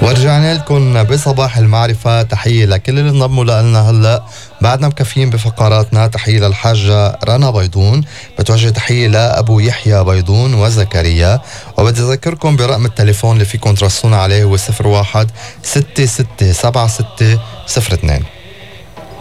ورجعنا لكم بصباح المعرفة. تحية لكل اللي انضموا لنا هلأ، بعدنا مكفيين بفقراتنا. تحية للحاجة رنا بيضون، بتوجه تحية لأبو يحيى بيضون وزكريا. وبدي أذكركم برقم التليفون اللي فيكم ترسلونا عليه، هو 01 66 76 02.